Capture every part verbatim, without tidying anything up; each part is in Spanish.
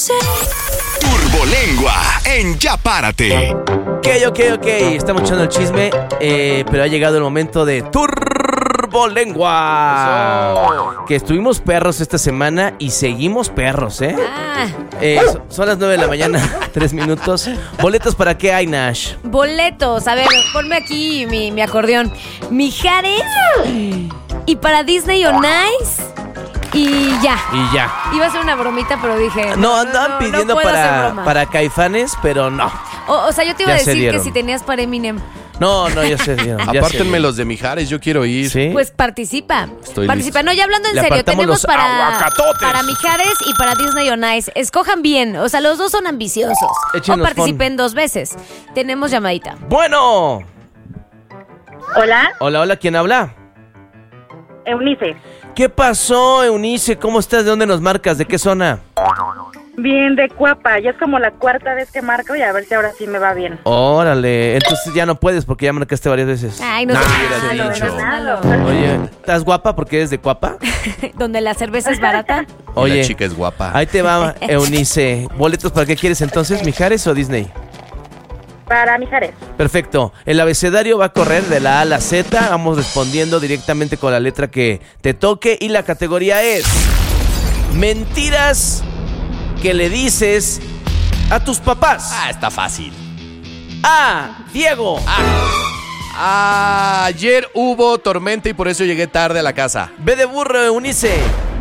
say. Turbolengua en Ya Párate. Ok, ok, ok, estamos echando el chisme, eh, pero ha llegado el momento de Turbolengua. Que estuvimos perros esta semana y seguimos perros, ¿eh? Ah. eh so- son las nueve de la mañana, tres minutos. ¿Boletos para qué hay, Nash? Boletos, a ver, ponme aquí mi, mi acordeón. Mijares y para Disney on Ice y ya. Y ya. Iba a ser una bromita, pero dije... No, andaban no, pidiendo no puedo hacer para, broma. para Caifanes, pero no. O, o sea, yo te iba Ya a se decir que dieron. si tenías para Eminem, No, no, ya se dieron. ya se Apártenme dieron. los de Mijares, yo quiero ir. ¿Sí? pues participa. Estoy participa. listo. No, ya hablando en Le serio, apartamos tenemos los para, aguacatotes. para Mijares y para Disney on Ice. Escojan bien, o sea, los dos son ambiciosos. Échenos o participen fon. dos veces. Tenemos llamadita. Bueno. Hola, Hola, hola, ¿quién habla? Eunice. ¿Qué pasó, Eunice? ¿Cómo estás? ¿De dónde nos marcas? ¿De qué zona? Bien de Cuapa, ya es como la cuarta vez que marco y a ver si ahora sí me va bien. Órale, entonces ya no puedes porque ya marcaste varias veces. Ay, no Nah, sé. hubieras malo, dicho. no, malo. Oye, ¿estás guapa porque eres de Cuapa? Donde la cerveza es barata. Oye, La chica es guapa. ahí te va, Eunice. ¿Boletos para qué quieres entonces, Mijares o Disney? Para Mijares. Perfecto. El abecedario va a correr de la A a la Z. Vamos respondiendo directamente con la letra que te toque. Y la categoría es mentiras que le dices a tus papás. Ah, está fácil. A. Diego. Ah, ayer hubo tormenta y por eso llegué tarde a la casa. B de burro, Eunice.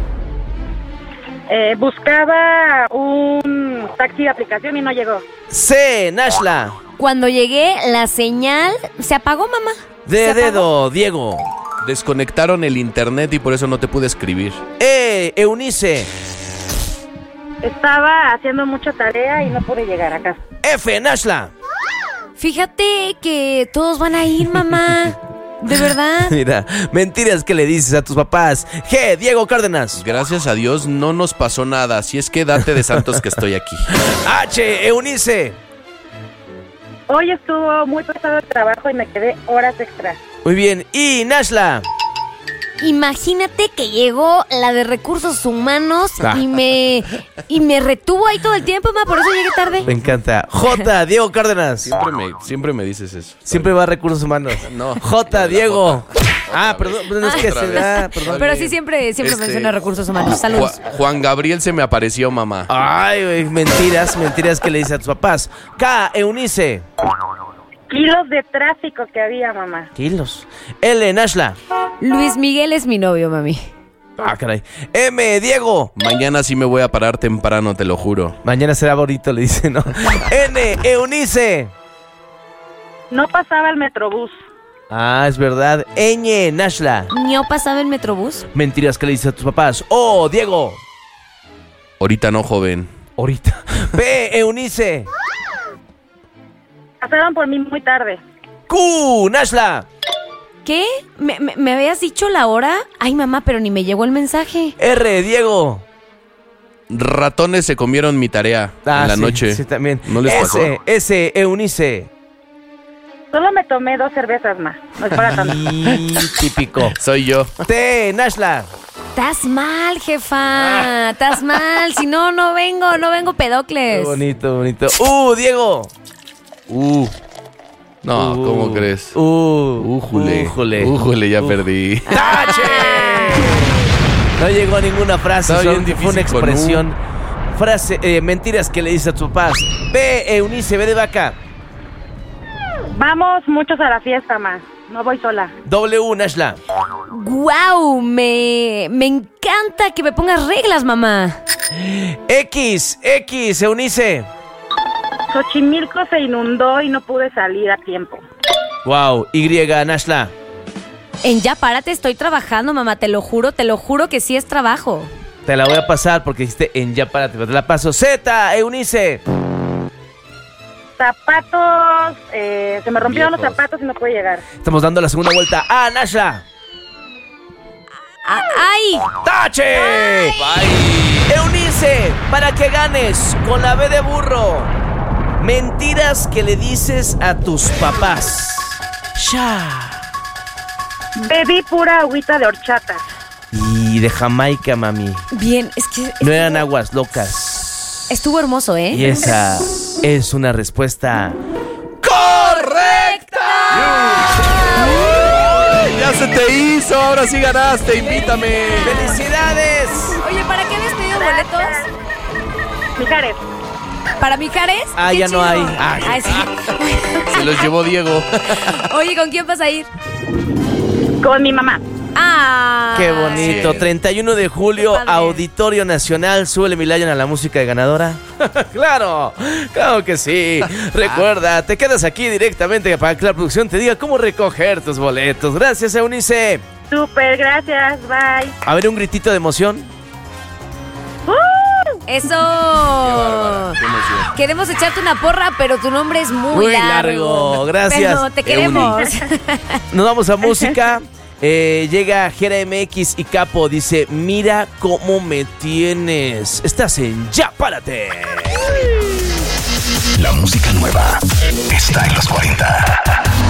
Eh, buscaba un taxi de aplicación y no llegó. C. Nashla. Cuando llegué, la señal se apagó, mamá. D Se de apagó. dedo, Diego. Desconectaron el internet y por eso no te pude escribir. E. Eunice. Estaba haciendo mucha tarea y no pude llegar a casa. F. Nashla. Fíjate que todos van a ir, mamá. De verdad. Mira, mentiras que le dices a tus papás. G. Diego Cárdenas. Gracias a Dios no nos pasó nada, así es que date de santos que estoy aquí. H. Eunice. Hoy estuvo muy pesado el trabajo y me quedé horas extras. Muy bien. Y Nashla. Imagínate que llegó la de recursos humanos Ah. y me y me retuvo ahí todo el tiempo, mamá, por eso llegué tarde. Me encanta. J. Diego Cárdenas. Siempre me, siempre me dices eso. Siempre va a recursos humanos. No. J. Diego. Ah, vez. perdón, perdón, es que Otra se vez. da, perdón. Pero sí siempre siempre Este, menciona recursos humanos. Saludos. Ju- Juan Gabriel se me apareció, mamá. Ay, güey, mentiras, mentiras que le dices a tus papás. K. Eunice. Kilos de tráfico que había, mamá. Kilos. L. Nashla. Luis Miguel es mi novio, mami. Ah, caray. M. Diego. Mañana sí me voy a parar temprano, te lo juro. Mañana será bonito, le dice, ¿no? N. Eunice. No pasaba el metrobús. Ah, es verdad. Ñ. Nashla. ¿No pasaba el metrobús? Mentiras que le dices a tus papás. O. Diego. Ahorita no, joven. Ahorita. P. Eunice. Pasaron por mí muy tarde. Q. Nashla. ¿Qué? ¿Me, me, me habías dicho la hora? Ay, mamá, pero ni me llegó el mensaje. R. Diego. Ratones se comieron mi tarea Ah, en la sí, noche. Sí, también. ¿No les pasó? S. S. Eunice. Solo me tomé dos cervezas más. No es para tanto. Y típico. Soy yo. T. Nashla. Estás mal, jefa. Estás mal. Si no, no vengo, no vengo Qué pedocles. bonito, bonito. U. Diego. Uh. No, Uh, ¿cómo crees? Uh. Újule. Újule. Újule, ya Uh. perdí. ¡Tache! No llegó ninguna frase, Está solo bien fue una difícil con expresión. Frase, eh, mentiras que le dices a tus papás. B. Eunice, B de vaca. Vamos muchos a la fiesta, ma. No voy sola. W. Nashla. ¡Guau! Me, me encanta que me pongas reglas, mamá. X. X. Eunice. Xochimilco se inundó y no pude salir a tiempo. Wow. Y. Nashla. En Ya Párate estoy trabajando, mamá. Te lo juro, te lo juro que sí es trabajo. Te la voy a pasar porque dijiste en ya párate, pero te la paso. Z. Eunice. Zapatos, eh, se me rompieron Viejos. los zapatos y no pude llegar. Estamos dando la segunda vuelta. A. Nashla. Ah, ¡Ay! ¡Tache! Bye. Eunice, para que ganes con la B de burro. Mentiras que le dices a tus papás. Ya. Bebí pura agüita de horchata. Y de Jamaica, mami. Bien, es que... es No que eran yo- aguas locas. Estuvo hermoso, ¿eh? Y esa es una respuesta correcta. Ya se te hizo, ahora sí ganaste, invítame. ¡Felicidades! Oye, ¿para qué habías pedido boletos? Mijares. ¿Para Mijares? Ah, Qué ya no chido. hay. Ah, Ay, sí. Se los llevó Diego. Oye, ¿con quién vas a ir? Con mi mamá. Ah. ¡Qué bonito! Sí. treinta y uno de julio, Qué padre. Auditorio Nacional. Súbele mi Lion a la música de ganadora. ¡Claro! ¡Claro que sí! Recuerda, te quedas aquí directamente para que la producción te diga cómo recoger tus boletos. Gracias, Eunice. Súper, gracias. Bye. A ver, un gritito de emoción. Eso. Qué emoción. Queremos echarte una porra, pero tu nombre es muy, Muy largo. Gracias, Pero te queremos. Nos vamos a música. Eh, llega Jera M X y Capo. Dice, mira cómo me tienes. Estás en Ya Párate. La música nueva es